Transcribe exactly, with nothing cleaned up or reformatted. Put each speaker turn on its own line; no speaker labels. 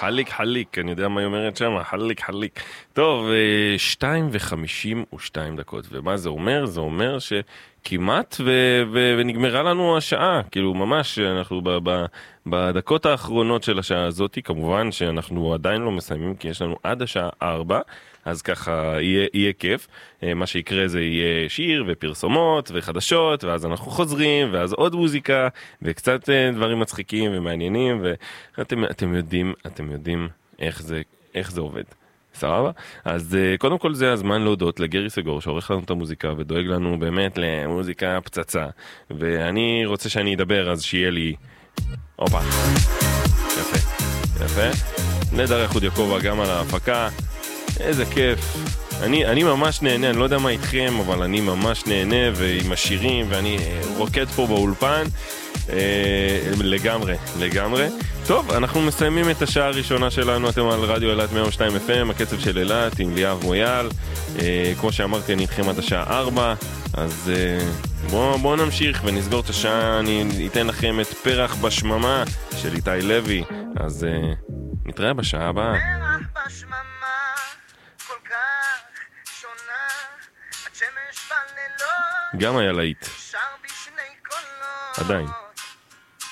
חליק חליק, אני יודע מה היא אומרת שם, חליק חליק. טוב, שתיים וחמישים ושתיים דקות, ומה זה אומר? זה אומר שכמעט ו- ו- ונגמרה לנו השעה, כאילו ממש אנחנו ב- ב- בדקות האחרונות של השעה הזאת, כמובן שאנחנו עדיין לא מסיימים, כי יש לנו עד השעה ארבע, אז ככה יהיה, יהיה כיף. מה שיקרה זה יהיה שיר ופרסומות וחדשות, ואז אנחנו חוזרים, ואז עוד מוזיקה, וקצת דברים מצחיקים ומעניינים, ואתם אתם יודעים, אתם יודעים איך זה, איך זה עובד. סבבה? אז קודם כל זה הזמן להודות לגרי סגור, שעורך לנו את המוזיקה, ודואג לנו באמת למוזיקה פצצה. ואני רוצה שאני אדבר, אז שיהיה לי... אופה. יפה. יפה. נדע רחוד יעקובה גם על ההפקה. איזה כיף. אני, אני ממש נהנה, אני לא יודע מה איתכם, אבל אני ממש נהנה, ועם השירים, ואני רוקד פה באולפן, אה, לגמרי, לגמרי. טוב, אנחנו מסיימים את השעה הראשונה שלנו, אתם על רדיו אילת מאה ושתיים אף אם, הקצב של אילת, עם ליאב מויאל. אה, כמו שאמרתי, אני איתכם עד השעה ארבע, אז אה, בואו בוא נמשיך ונסגור את השעה, אני אתן לכם את פרח בשממה של איתי לוי, אז אה, נתראה בשעה הבאה.
פרח בשממה כל כך שונה, עד שמש בלילות
גם היה להיט.
שר בשני קולות
עדיין